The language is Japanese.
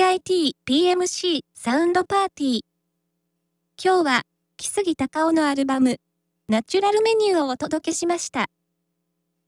IT PMC サウンドパーティー。今日は、木杉隆夫のアルバム、ナチュラルメニューをお届けしました。